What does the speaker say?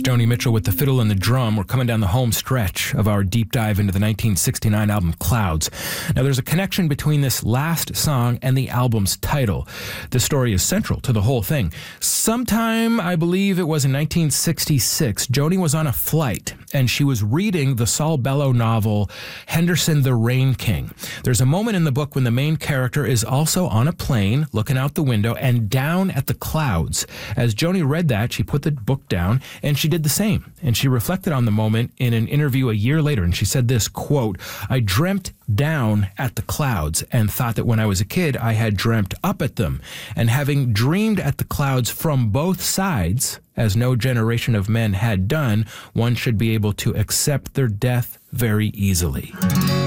Joni Mitchell with the fiddle and the drum. We're coming down the home stretch of our deep dive into the 1969 album Clouds. Now, there's a connection between this last song and the album's title. This story is central to the whole thing. Sometime, I believe it was in 1966, Joni was on a flight and she was reading the Saul Bellow novel Henderson the Rain King. There's a moment in the book when the main character is also on a plane looking out the window and down at the clouds. As Joni read that, she put the book down and she did the same. And she reflected on the moment in an interview a year later, and she said this, quote, "I dreamt down at the clouds and thought that when I was a kid, I had dreamt up at them. And having dreamed at the clouds from both sides, as no generation of men had done, one should be able to accept their death very easily."